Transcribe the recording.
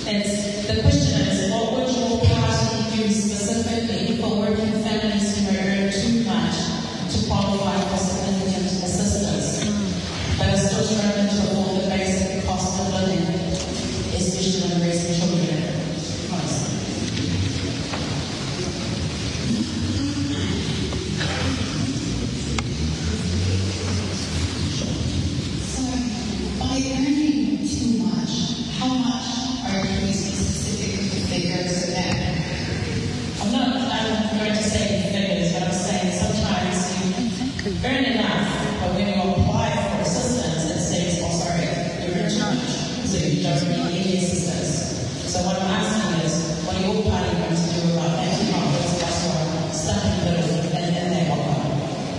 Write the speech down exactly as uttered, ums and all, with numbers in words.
It's, the question is, what would your party do specifically